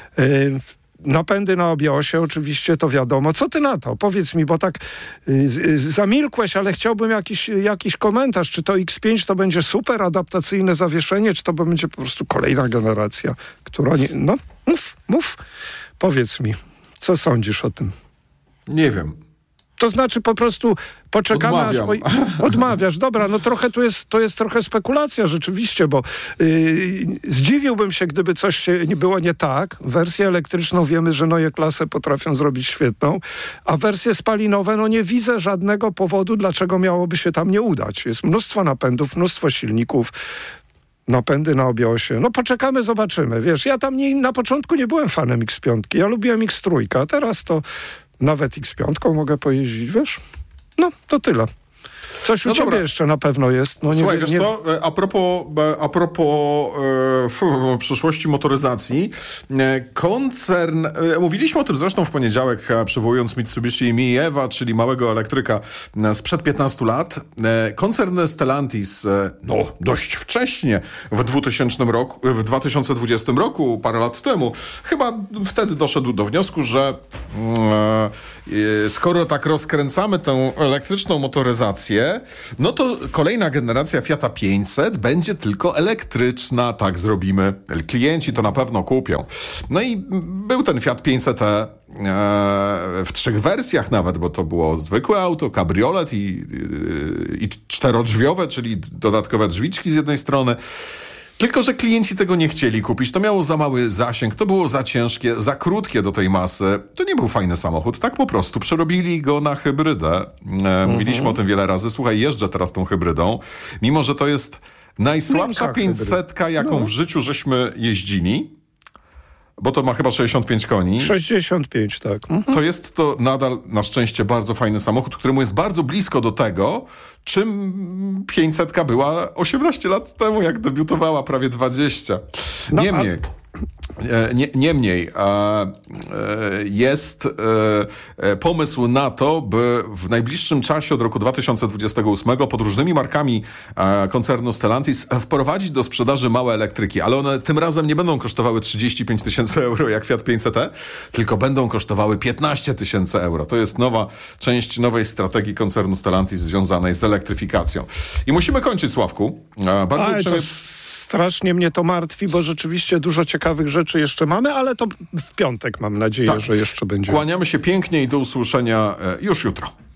Napędy na obie osie, oczywiście, to wiadomo. Co ty na to? Powiedz mi, bo tak zamilkłeś, ale chciałbym jakiś komentarz. Czy to X5 to będzie super adaptacyjne zawieszenie, czy to będzie po prostu kolejna generacja, która nie... No, mów. Powiedz mi, co sądzisz o tym? Nie wiem. To znaczy po prostu poczekamy Odmawiasz. Dobra, no trochę to jest trochę spekulacja rzeczywiście, bo zdziwiłbym się, gdyby coś było nie tak. Wersję elektryczną wiemy, że Neue Klasse potrafią zrobić świetną, a wersje spalinowe, no nie widzę żadnego powodu, dlaczego miałoby się tam nie udać. Jest mnóstwo napędów, mnóstwo silników, napędy na obie osie. No poczekamy, zobaczymy. Wiesz, ja tam na początku nie byłem fanem X5, ja lubiłem X3, a teraz to nawet X5 mogę pojeździć, wiesz? No, to tyle. Coś u ciebie jeszcze na pewno jest. No, słuchaj, wiesz co? A propos przyszłości motoryzacji, koncern, mówiliśmy o tym zresztą w poniedziałek, przywołując Mitsubishi Miewa, czyli małego elektryka sprzed 15 lat. Koncern Stellantis, dość wcześnie, w 2020 roku, parę lat temu, chyba wtedy doszedł do wniosku, że skoro tak rozkręcamy tę elektryczną motoryzację, no to kolejna generacja Fiata 500 będzie tylko elektryczna, tak zrobimy. Klienci to na pewno kupią. No i był ten Fiat 500e w 3 wersjach nawet, bo to było zwykłe auto, kabriolet i czterodrzwiowe, czyli dodatkowe drzwiczki z jednej strony. Tylko że klienci tego nie chcieli kupić. To miało za mały zasięg, to było za ciężkie, za krótkie do tej masy. To nie był fajny samochód. Tak po prostu przerobili go na hybrydę. Mówiliśmy o tym wiele razy. Słuchaj, jeżdżę teraz tą hybrydą. Mimo że to jest najsłabsza 500, jaką w życiu żeśmy jeździli. Bo to ma chyba 65 koni. 65, tak. To jest to nadal na szczęście bardzo fajny samochód, któremu jest bardzo blisko do tego, czym 500 była 18 lat temu, jak debiutowała, prawie 20. Niemniej jest pomysł na to, by w najbliższym czasie od roku 2028 pod różnymi markami koncernu Stellantis wprowadzić do sprzedaży małe elektryki, ale one tym razem nie będą kosztowały 35 000 euro jak Fiat 500e, tylko będą kosztowały 15 000 euro. To jest nowa część nowej strategii koncernu Stellantis związanej z elektryfikacją. I musimy kończyć, Sławku. Bardzo uprzejmie... Strasznie mnie to martwi, bo rzeczywiście dużo ciekawych rzeczy jeszcze mamy, ale to w piątek mam nadzieję, że jeszcze będzie. Kłaniamy się pięknie i do usłyszenia już jutro.